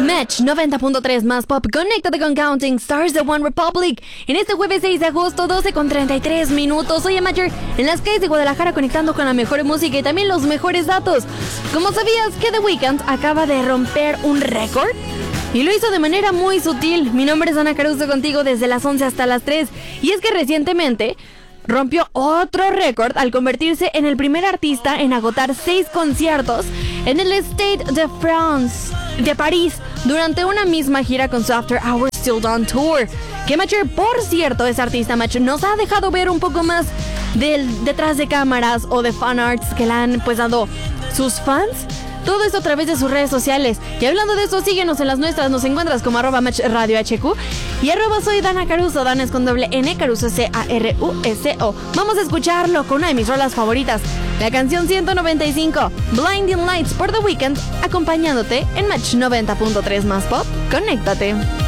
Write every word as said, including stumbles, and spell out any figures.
Match noventa punto tres más pop. Conéctate con Counting Stars de One Republic. En este jueves seis de agosto, doce con treinta y tres minutos. Soy Amateur en las calles de Guadalajara, conectando con la mejor música y también los mejores datos. ¿Cómo sabías que The Weeknd acaba de romper un récord? Y lo hizo de manera muy sutil. Mi nombre es Ana Caruso, contigo desde las once hasta las tres. Y es que recientemente rompió otro récord al convertirse en el primer artista en agotar seis conciertos en el Stade de France de París durante una misma gira con su After Hours Till Dawn Tour. Que Macher, por cierto, ese artista Macher nos ha dejado ver un poco más del detrás de cámaras o de fan arts que le han pues dado sus fans. Todo esto a través de sus redes sociales. Y hablando de eso, síguenos en las nuestras. Nos encuentras como arroba Match Radio H Q y arroba soy Dana Caruso. Dana es con doble N, Caruso C A R U S O. Vamos a escucharlo con una de mis rolas favoritas. La canción ciento noventa y cinco, Blinding Lights por The Weeknd, acompañándote en Match noventa punto tres más pop. Conéctate.